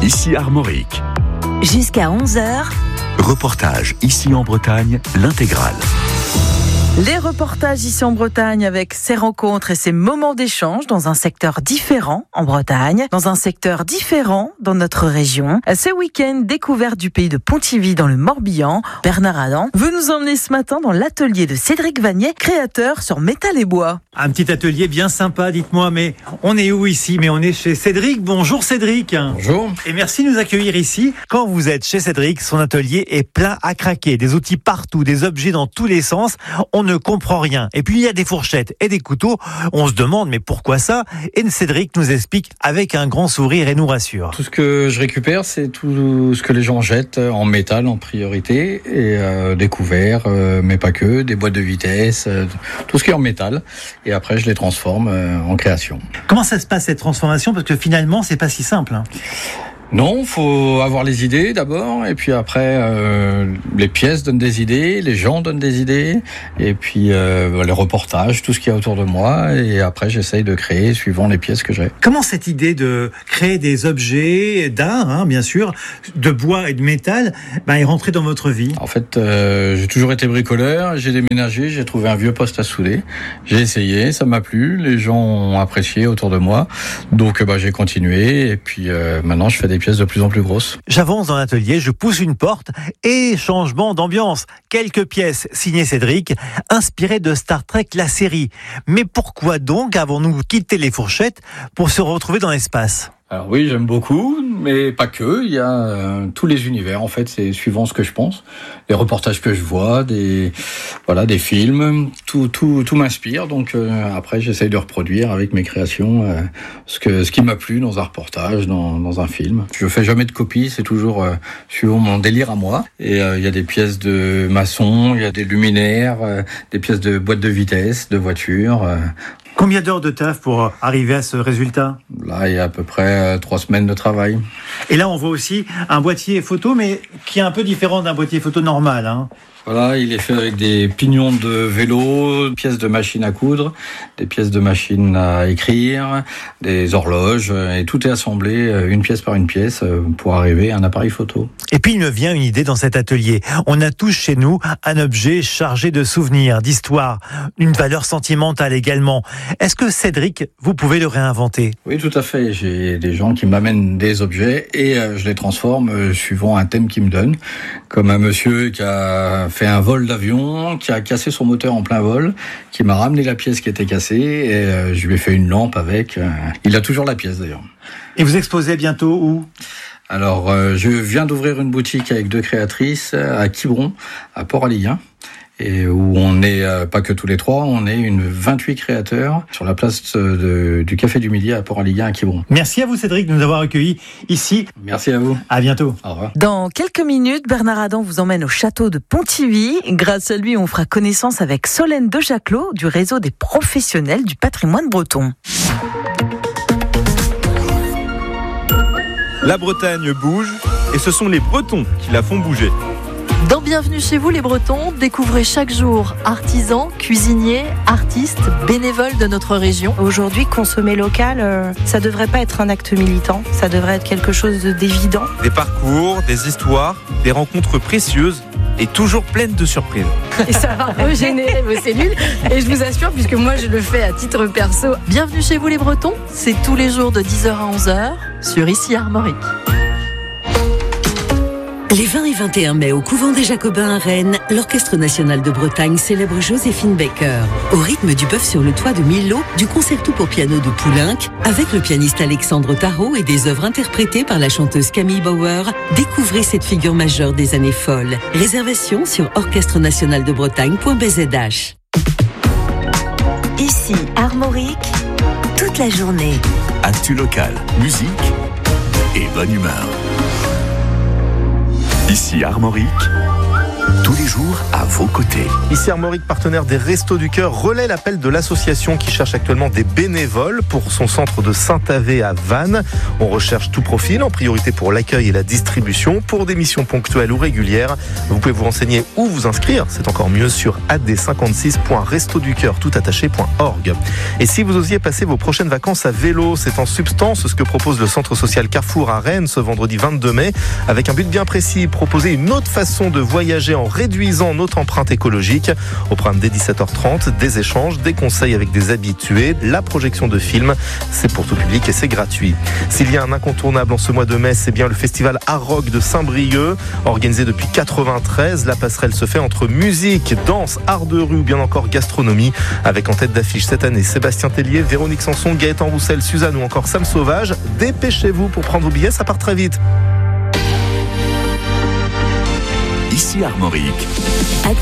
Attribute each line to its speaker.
Speaker 1: Ici Armorique.
Speaker 2: Jusqu'à 11h.
Speaker 1: Reportage ici en Bretagne, l'intégrale.
Speaker 3: Les reportages ici en Bretagne avec ces rencontres et ces moments d'échange dans un secteur différent en Bretagne, dans un secteur différent dans notre région. Ce week-end, découverte du pays de Pontivy dans le Morbihan. Bernard Adam veut nous emmener ce matin dans l'atelier de Cédric Vanier, créateur sur métal et bois.
Speaker 4: Un petit atelier bien sympa, dites-moi, mais on est où ici? Mais on est chez Cédric. Bonjour Cédric.
Speaker 5: Bonjour.
Speaker 4: Et merci de nous accueillir ici. Quand vous êtes chez Cédric, son atelier est plein à craquer. Des outils partout, des objets dans tous les sens. On ne comprend rien. Et puis il y a des fourchettes et des couteaux. On se demande, mais pourquoi ça? Et Cédric nous explique avec un grand sourire et nous rassure.
Speaker 5: Tout ce que je récupère, c'est tout ce que les gens jettent en métal en priorité. Et des couverts, mais pas que, des boîtes de vitesse, tout ce qui est en métal. Et après, je les transforme en création.
Speaker 4: Comment ça se passe cette transformation? Parce que finalement, c'est pas si simple.
Speaker 5: Non, faut avoir les idées d'abord, et puis après, les pièces donnent des idées, les gens donnent des idées, et puis les reportages, tout ce qu'il y a autour de moi, et après j'essaye de créer suivant les pièces que j'ai.
Speaker 4: Comment cette idée de créer des objets d'art, bien sûr, de bois et de métal, est rentrée dans votre vie?
Speaker 5: En fait, j'ai toujours été bricoleur, j'ai déménagé, j'ai trouvé un vieux poste à souder, j'ai essayé, ça m'a plu, les gens ont apprécié autour de moi, donc j'ai continué, et puis maintenant je fais des pièces de plus en plus grosses.
Speaker 4: J'avance dans l'atelier, je pousse une porte et changement d'ambiance. Quelques pièces signées Cédric, inspirées de Star Trek, la série. Mais pourquoi donc avons-nous quitté les fourchettes pour se retrouver dans l'espace ?
Speaker 5: Alors oui, j'aime beaucoup, mais pas que. Il y a tous les univers, en fait, c'est suivant ce que je pense. Les reportages que je vois, des films, tout m'inspire. Donc après, j'essaye de reproduire avec mes créations ce qui m'a plu dans un reportage, dans un film. Je fais jamais de copies, c'est toujours suivant mon délire à moi. Et il y a des pièces de maçon, il y a des luminaires, des pièces de boîtes de vitesse, de voitures.
Speaker 4: Combien d'heures de taf pour arriver à ce résultat?
Speaker 5: Là, il y a à peu près 3 semaines de travail.
Speaker 4: Et là, on voit aussi un boîtier photo, mais qui est un peu différent d'un boîtier photo normal.
Speaker 5: Voilà, il est fait avec des pignons de vélo, pièces de machine à coudre, des pièces de machine à écrire, des horloges, et tout est assemblé une pièce par une pièce pour arriver à un appareil photo.
Speaker 4: Et puis il me vient une idée dans cet atelier. On a tous chez nous un objet chargé de souvenirs, d'histoire, une valeur sentimentale également. Est-ce que Cédric, vous pouvez le réinventer?
Speaker 5: Oui, tout à fait. J'ai des gens qui m'amènent des objets et je les transforme suivant un thème qu'ils me donnent. Comme un monsieur qui a fait un vol d'avion, qui a cassé son moteur en plein vol, qui m'a ramené la pièce qui était cassée et je lui ai fait une lampe avec. Il a toujours la pièce d'ailleurs.
Speaker 4: Et vous exposez bientôt où?
Speaker 5: Alors, je viens d'ouvrir une boutique avec 2 créatrices à Quiberon, à Port-Aliguin, et où on n'est pas que tous les 3, on est une 28 créateurs sur la place du Café du Midi à Port-Aliguin à Quiberon.
Speaker 4: Merci à vous Cédric de nous avoir accueillis ici.
Speaker 5: Merci à vous.
Speaker 4: À bientôt.
Speaker 5: Au revoir.
Speaker 3: Dans quelques minutes, Bernard Adam vous emmène au château de Pontivy. Grâce à lui, on fera connaissance avec Solène de Jaclot du réseau des professionnels du patrimoine breton.
Speaker 6: La Bretagne bouge et ce sont les Bretons qui la font bouger.
Speaker 7: Dans Bienvenue chez vous les Bretons, découvrez chaque jour artisans, cuisiniers, artistes, bénévoles de notre région.
Speaker 8: Aujourd'hui, consommer local, ça devrait pas être un acte militant, ça devrait être quelque chose d'évident.
Speaker 6: Des parcours, des histoires, des rencontres précieuses et toujours pleines de surprises.
Speaker 9: Et ça va régénérer vos cellules. Et je vous assure, puisque moi je le fais à titre perso.
Speaker 7: Bienvenue chez vous les Bretons, c'est tous les jours de 10h à 11h sur Ici Armorique.
Speaker 2: Les 20 et 21 mai, au couvent des Jacobins à Rennes, l'Orchestre national de Bretagne célèbre Joséphine Baker. Au rythme du bœuf sur le toit de Milo, du concerto pour piano de Poulenc, avec le pianiste Alexandre Tarot et des œuvres interprétées par la chanteuse Camille Bauer, découvrez cette figure majeure des années folles. Réservation sur orchestrenationaldebretagne.bzh. Ici, Armorique, toute la journée.
Speaker 1: Actu local, musique et bonne humeur. Ici Armorique, Tous les jours, à vos côtés.
Speaker 10: Ici Armorique, partenaire des Restos du Cœur, relaie l'appel de l'association qui cherche actuellement des bénévoles pour son centre de Saint-Avé à Vannes. On recherche tout profil, en priorité pour l'accueil et la distribution. Pour des missions ponctuelles ou régulières, vous pouvez vous renseigner ou vous inscrire, c'est encore mieux, sur ad56.restoducoeur.org. Et si vous osiez passer vos prochaines vacances à vélo, c'est en substance ce que propose le centre social Carrefour à Rennes ce vendredi 22 mai, avec un but bien précis, proposer une autre façon de voyager en réduisant notre empreinte écologique. Au programme dès 17h30, des échanges, des conseils avec des habitués, la projection de films, c'est pour tout public et c'est gratuit. S'il y a un incontournable en ce mois de mai, c'est bien le festival Art Rock de Saint-Brieuc. Organisé depuis 93, la passerelle se fait entre musique, danse, art de rue ou bien encore gastronomie, avec en tête d'affiche cette année Sébastien Tellier, Véronique Sanson, Gaëtan Roussel, Suzanne ou encore Sam Sauvage. Dépêchez-vous pour prendre vos billets, ça part très vite.
Speaker 1: Ici Armorique.